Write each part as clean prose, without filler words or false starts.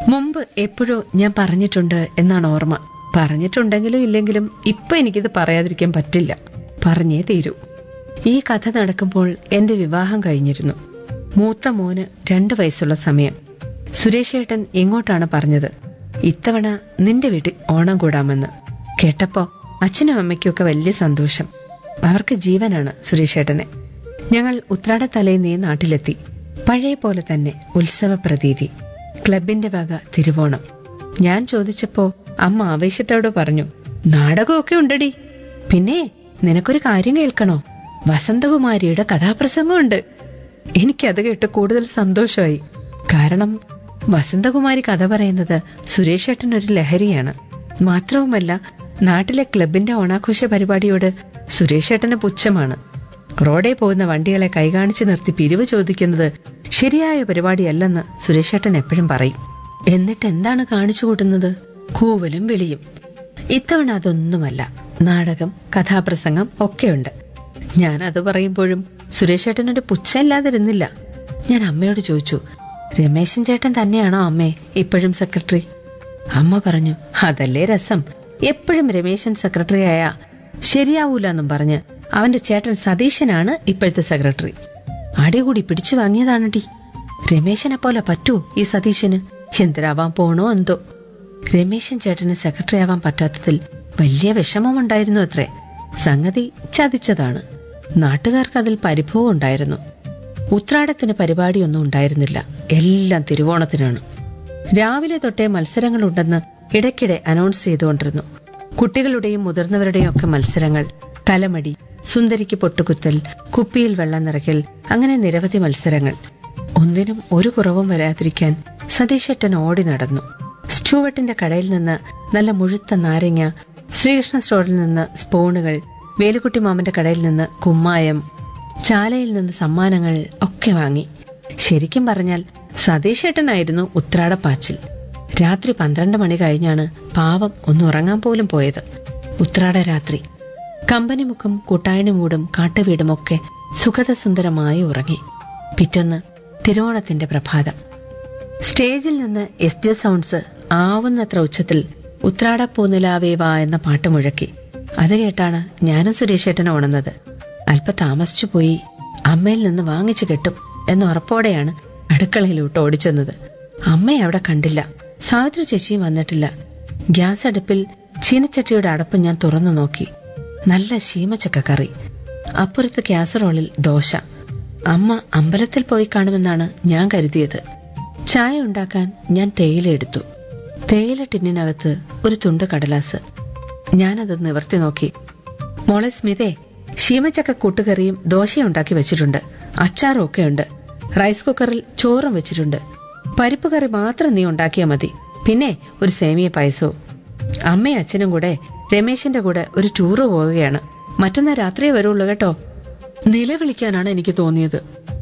മുമ്പ് എപ്പോഴോ ഞാൻ പറഞ്ഞിട്ടുണ്ട് എന്നാണ് ഓർമ്മ. പറഞ്ഞിട്ടുണ്ടെങ്കിലും ഇല്ലെങ്കിലും ഇപ്പൊ എനിക്കിത് പറയാതിരിക്കാൻ പറ്റില്ല. പറഞ്ഞേ തീരൂ. ഈ കഥ നടക്കുമ്പോൾ എന്റെ വിവാഹം കഴിഞ്ഞിരുന്നു. മൂത്ത മോന് 2 വയസ്സുള്ള സമയം. സുരേഷ് ഏട്ടൻ ഇങ്ങോട്ടാണ് പറഞ്ഞത്, ഇത്തവണ നിന്റെ വീട്ടിൽ ഓണം കൂടാമെന്ന്. കേട്ടപ്പോ അച്ഛനും അമ്മയ്ക്കൊക്കെ വലിയ സന്തോഷം. അവർക്ക് ജീവനാണ് സുരേഷ് ഏട്ടനെ. ഞങ്ങൾ ഉത്രാടത്തലേന്നേ നാട്ടിലെത്തി. പഴയ പോലെ തന്നെ ഉത്സവ പ്രതീതി. ക്ലബിന്റെ വക തിരുവോണം. ഞാൻ ചോദിച്ചപ്പോ അമ്മ ആവേശത്തോടെ പറഞ്ഞു, നാടകമൊക്കെ ഉണ്ടടി. പിന്നെ നിനക്കൊരു കാര്യം കേൾക്കണോ? വസന്തകുമാരിയുടെ കഥാപ്രസംഗമുണ്ട്. എനിക്കത് കേട്ട് കൂടുതൽ സന്തോഷമായി. കാരണം വസന്തകുമാരി കഥ പറയുന്നത് സുരേഷ് ഏട്ടനൊരു ലഹരിയാണ്. മാത്രവുമല്ല, നാട്ടിലെ ക്ലബിന്റെ ഓണാഘോഷ പരിപാടിയോട് സുരേഷ് ഏട്ടന് പുച്ഛമാണ്. റോഡേ പോകുന്ന വണ്ടികളെ കൈകാണിച്ചു നിർത്തി പിരിവ് ചോദിക്കുന്നത് ശരിയായ പരിപാടിയല്ലെന്ന് സുരേഷ് ഏട്ടൻ എപ്പോഴും പറയും. എന്നിട്ട് എന്താണ് കാണിച്ചു കൂട്ടുന്നത്? കൂവലും വിളിയും. ഇത്തവണ അതൊന്നുമല്ല. നാടകം, കഥാപ്രസംഗം ഒക്കെയുണ്ട്. ഞാൻ അത് പറയുമ്പോഴും സുരേഷ് ഏട്ടനൊരു പുച്ഛമില്ലാതിരുന്നില്ല. ഞാൻ അമ്മയോട് ചോദിച്ചു, രമേശൻ ചേട്ടൻ തന്നെയാണോ അമ്മേ ഇപ്പോഴും സെക്രട്ടറി? അമ്മ പറഞ്ഞു, അതല്ലേ രസം. എപ്പോഴും രമേശൻ സെക്രട്ടറി ആയ ശരിയാവൂല എന്നും പറഞ്ഞ് അവന്റെ ചേട്ടൻ സതീശനാണ് ഇപ്പോഴത്തെ സെക്രട്ടറി. അടികൂടി പിടിച്ചു വാങ്ങിയതാണടി. രമേശനെ പോലെ പറ്റൂ ഈ സതീശന്? എന്തിനാവാൻ പോണോ എന്തോ. രമേശൻ ചേട്ടന് സെക്രട്ടറി ആവാൻ പറ്റാത്തതിൽ വലിയ വിഷമമുണ്ടായിരുന്നു അത്രേ. സംഗതി ചതിച്ചതാണ്. നാട്ടുകാർക്ക് അതിൽ പരിഭവം ഉണ്ടായിരുന്നു. ഉത്രാടത്തിന് പരിപാടിയൊന്നും ഉണ്ടായിരുന്നില്ല. എല്ലാം തിരുവോണത്തിനാണ്. രാവിലെ തൊട്ടേ മത്സരങ്ങളുണ്ടെന്ന് ഇടയ്ക്കിടെ അനൗൺസ് ചെയ്തുകൊണ്ടിരുന്നു. കുട്ടികളുടെയും മുതിർന്നവരുടെയും ഒക്കെ മത്സരങ്ങൾ. കലമടി, സുന്ദരിക്ക് പൊട്ടുകുത്തൽ, കുപ്പിയിൽ വെള്ളം നിറയ്ക്കൽ, അങ്ങനെ നിരവധി മത്സരങ്ങൾ. ഒന്നിനും ഒരു കുറവും വരാതിരിക്കാൻ സതീശേട്ടൻ ഓടി നടന്നു. സ്റ്റൂവട്ടിന്റെ കടയിൽ നിന്ന് നല്ല മുഴുത്ത നാരങ്ങ, ശ്രീകൃഷ്ണ സ്റ്റോറിൽ നിന്ന് സ്പൂണുകൾ, വേലുക്കുട്ടി മാമന്റെ കടയിൽ നിന്ന് കുമ്മായം, ചാലയിൽ നിന്ന് സമ്മാനങ്ങൾ ഒക്കെ വാങ്ങി. ശരിക്കും പറഞ്ഞാൽ സതീശേട്ടനായിരുന്നു ഉത്രാടപ്പാച്ചിൽ. രാത്രി 12 മണി കഴിഞ്ഞാണ് പാവം ഒന്ന് ഉറങ്ങാൻ പോലും പോയത്. ഉത്രാട രാത്രി കമ്പനിമുക്കും കൂട്ടായണിമൂടും കാട്ടുവീടും ഒക്കെ സുഖദസുന്ദരമായി ഉറങ്ങി. പിറ്റൊന്ന് തിരുവോണത്തിന്റെ പ്രഭാതം. സ്റ്റേജിൽ നിന്ന് SJ സൗണ്ട്സ് ആവുന്നത്ര ഉച്ചത്തിൽ ഉത്രാടപ്പൂനിലാവേ വാ എന്ന പാട്ട് മുഴക്കി. അത് കേട്ടാണ് ഞാനും സുരേഷേട്ടനും ഉണർന്നത്. അല്പ താമസിച്ചു പോയി. അമ്മയിൽ നിന്ന് വാങ്ങിച്ചു കിട്ടും എന്ന ഉറപ്പോടെയാണ് അടുക്കളയിലോട്ട് ഓടിച്ചെന്നത്. അമ്മയെ അവിടെ കണ്ടില്ല. സാവിത്രി ചേച്ചിയും വന്നിട്ടില്ല. ഗ്യാസ് അടുപ്പിൽ ചീനച്ചട്ടിയുടെ അടപ്പ് ഞാൻ തുറന്നു നോക്കി. നല്ല ശീമച്ചക്കക്കറി. അപ്പുറത്ത് കാസറോളിൽ ദോശ. അമ്മ അമ്പലത്തിൽ പോയി കാണുമെന്നാണ് ഞാൻ കരുതിയത്. ചായ ഉണ്ടാക്കാൻ ഞാൻ തേയില എടുത്തു. തേയില ടിന്നിനകത്ത് ഒരു തുണ്ട് കടലാസ്. ഞാനത് നിവർത്തി നോക്കി. മോളെ സ്മിതേ, ശീമച്ചക്ക കൂട്ടുകറിയും ദോശയും ഉണ്ടാക്കി വെച്ചിട്ടുണ്ട്. അച്ചാറും ഒക്കെ ഉണ്ട്. റൈസ് കുക്കറിൽ ചോറും വെച്ചിട്ടുണ്ട്. പരിപ്പ് കറി മാത്രം നീ ഉണ്ടാക്കിയാൽ മതി. പിന്നെ ഒരു സേമിയ പായസവും. അമ്മയും അച്ഛനും കൂടെ രമേശന്റെ കൂടെ ഒരു ടൂറ് പോവുകയാണ്. മറ്റന്നാൾ രാത്രിയേ വരുള്ളൂ കേട്ടോ. നിലവിളിക്കാനാണ് എനിക്ക് തോന്നിയത്.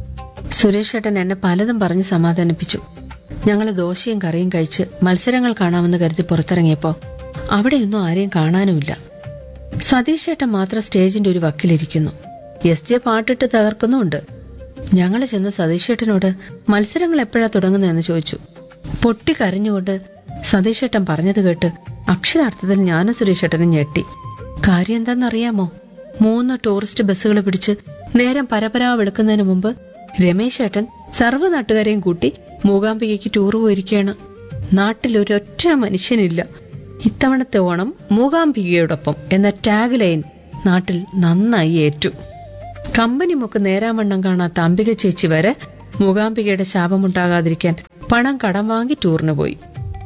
സുരേഷ് ഏട്ടൻ എന്നെ പലതും പറഞ്ഞ് സമാധാനിപ്പിച്ചു. ഞങ്ങൾ ദോശയും കറിയും കഴിച്ച് മത്സരങ്ങൾ കാണാമെന്ന് കരുതി പുറത്തിറങ്ങിയപ്പോ അവിടെയൊന്നും ആരെയും കാണാനുമില്ല. സതീഷ് ഏട്ടൻ മാത്രം സ്റ്റേജിന്റെ ഒരു വക്കിലിരിക്കുന്നു. SJ പാട്ടിട്ട് തകർക്കുന്നുമുണ്ട്. ഞങ്ങൾ ചെന്ന് സതീഷ് ഏട്ടനോട് മത്സരങ്ങൾ എപ്പോഴാ തുടങ്ങുന്നതെന്ന് ചോദിച്ചു. പൊട്ടി കരഞ്ഞുകൊണ്ട് സതീഷ് ഏട്ടൻ പറഞ്ഞത് കേട്ട് അക്ഷരാർത്ഥത്തിൽ ഞാനും സുരേഷ് ഏട്ടനും ഞെട്ടി. കാര്യം എന്താണെന്നറിയാമോ? 3 ടൂറിസ്റ്റ് ബസ്സുകൾ പിടിച്ച് നേരം പരപരാ വെളുക്കുന്നതിന് മുമ്പ് രമേശ് ഏട്ടൻ സർവ്വ നാട്ടുകാരെയും കൂട്ടി മൂകാംബികയ്ക്ക് ടൂർ പോയിരിക്കുകയാണ്. നാട്ടിലൊരൊറ്റ മനുഷ്യനില്ല. ഇത്തവണത്തെ ഓണം മൂകാംബികയോടൊപ്പം എന്ന ടാഗ് ലൈൻ നാട്ടിൽ നന്നായി ഏറ്റു. കമ്പനിമുക്ക് നേരാവണ്ണം കാണാത്ത അംബിക ചേച്ചി വരെ മൂകാംബികയുടെ ശാപമുണ്ടാകാതിരിക്കാൻ പണം കടം വാങ്ങി ടൂറിന് പോയി.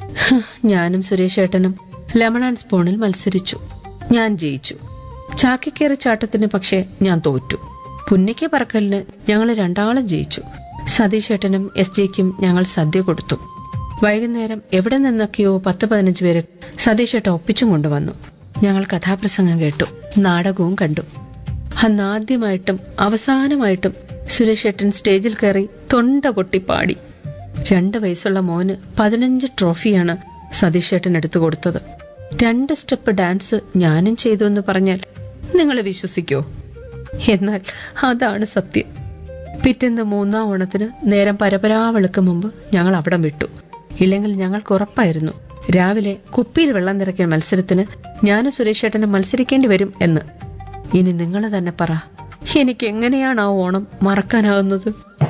ഞാനും സുരേഷ് ഏട്ടനും ലെമൺ ആൻഡ് സ്പൂണിൽ മത്സരിച്ചു. ഞാൻ ജയിച്ചു. ചാക്കിക്കേറി ചാട്ടത്തിന് പക്ഷേ ഞാൻ തോറ്റു. പുന്നയ്ക്ക് പറക്കലിന് ഞങ്ങൾ 2 ആളും ജയിച്ചു. സതീഷ് ഏട്ടനും SJയ്ക്കും ഞങ്ങൾ സദ്യ കൊടുത്തു. വൈകുന്നേരം എവിടെ നിന്നൊക്കെയോ 10-15 പേര് സതീഷ് ഏട്ടൻ ഒപ്പിച്ചും കൊണ്ടുവന്നു. ഞങ്ങൾ കഥാപ്രസംഗം കേട്ടു. നാടകവും കണ്ടു. അന്ന് ആദ്യമായിട്ടും അവസാനമായിട്ടും സുരേഷ് ഏട്ടൻ സ്റ്റേജിൽ കയറി തൊണ്ട പൊട്ടി പാടി. 2 വയസ്സുള്ള മോന് 15 ട്രോഫിയാണ് സതീഷ് ഏട്ടൻ എടുത്തു കൊടുത്തത്. 2 സ്റ്റെപ്പ് ഡാൻസ് ഞാനും ചെയ്തു എന്ന് പറഞ്ഞാൽ നിങ്ങൾ വിശ്വസിക്കോ? എന്നാൽ അതാണ് സത്യം. പിറ്റേന്ന് 3-ാം ഓണത്തിന് നേരം പരപരാ വെളുക്കും മുമ്പ് ഞങ്ങൾ അവിടം വിട്ടു. ഇല്ലെങ്കിൽ ഞങ്ങൾക്ക് ഉറപ്പായിരുന്നു രാവിലെ കുപ്പിയിൽ വെള്ളം നിറയ്ക്കുന്ന മത്സരത്തിന് ഞാനും സുരേഷേട്ടനും മത്സരിക്കേണ്ടി വരും എന്ന്. ഇനി നിങ്ങൾ തന്നെ പറ, എനിക്ക് എങ്ങനെയാണ് ആ ഓണം മറക്കാനാവുന്നത്?